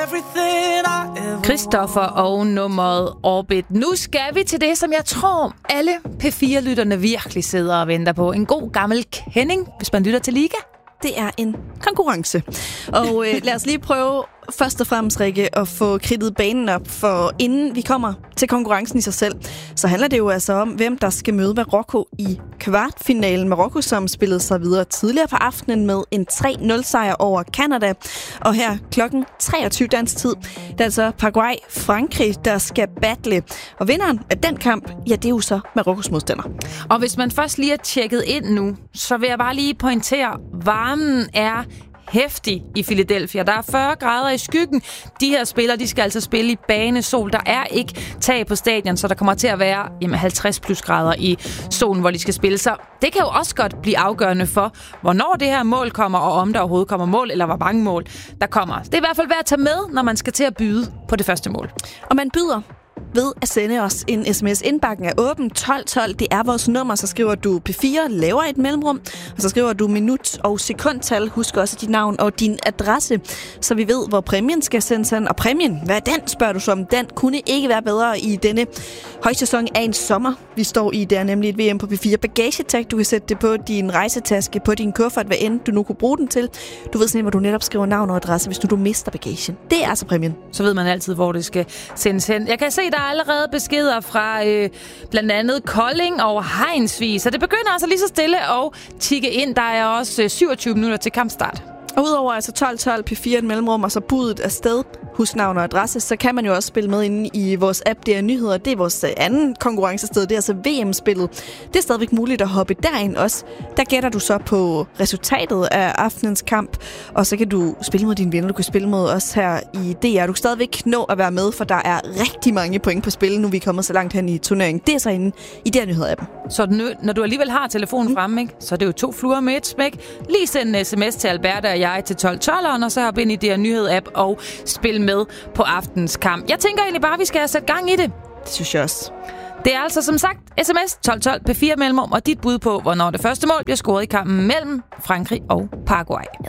Christoffer og nummeret Orbit. Nu skal vi til det, som jeg tror alle P4-lytterne virkelig sidder og venter på. En god gammel kending, hvis man lytter til Liga. Det er en konkurrence. Og lad os lige prøve først og fremmest, Rikke, at få kridtet banen op, for inden vi kommer til konkurrencen i sig selv, så handler det jo altså om, hvem der skal møde Marokko i kvartfinalen. Marokko, som spillede sig videre tidligere på aftenen med en 3-0-sejr over Canada. Og her klokken 23 dansk tid, det er altså Paraguay-Frankrig, der skal battle. Og vinderen af den kamp, ja, det er jo så Marokkos modstander. Og hvis man først lige er tjekket ind nu, så vil jeg bare lige pointere, varmen er heftig i Philadelphia. Der er 40 grader i skyggen. De her spillere, de skal altså spille i banesol. Der er ikke tag på stadion, så der kommer til at være 50 plus grader i solen, hvor de skal spille. Så det kan jo også godt blive afgørende for, hvornår det her mål kommer, og om der overhovedet kommer mål, eller hvor mange mål der kommer. Det er i hvert fald værd at tage med, når man skal til at byde på det første mål. Og man byder ved at sende os en sms. Indbakken er åben 1212. Det er vores nummer. Så skriver du P4, laver et mellemrum, og så skriver du minut og sekundtal. Husk også dit navn og din adresse, så vi ved, hvor præmien skal sendes hen. Og præmien, hvad er den, spørger du så om? Den kunne ikke være bedre i denne højsæson af en sommer, vi står i. Det er nemlig et VM på P4 bagagetag. Du kan sætte det på din rejsetaske, på din kuffert, hvad end du nu kunne bruge den til. Du ved sådan, hvor du netop skriver navn og adresse, hvis du mister bagagen. Det er altså præmien. Så ved man altid, hvor det skal sendes hen. Jeg kan se, der er allerede beskeder fra blandt andet Kolding og Hejnsvig, så det begynder altså lige så stille at tikke ind. Der er også 27 minutter til kampstart. Og udover altså 1212 P4 et mellemrum og så budet afsted, husk navn og adresse, så kan man jo også spille med inde i vores app, det er nyheder. Det er vores anden konkurrencested, det er altså VM-spillet. Det er stadigvæk muligt at hoppe derind også. Der gætter du så på resultatet af aftenens kamp, og så kan du spille mod dine venner. Du kan spille mod os her i DR. Du kan stadigvæk nå at være med, for der er rigtig mange point på spil, nu vi er kommet så langt hen i turneringen. Det er så inde i DR Nyheder-appen. Så når du alligevel har telefonen fremme, ikke, så er det jo 2 fluer med et smæk. Lige send en sms til Alberte og jeg til 1212'eren, og så hop ind i DR Nyhed-app og spil med på aftens kamp. Jeg tænker egentlig bare, at vi skal have sat gang i det. Det synes jeg også. Det er altså som sagt sms 1212 P4 mellemrum og dit bud på, hvornår det første mål bliver scoret i kampen mellem Frankrig og Paraguay.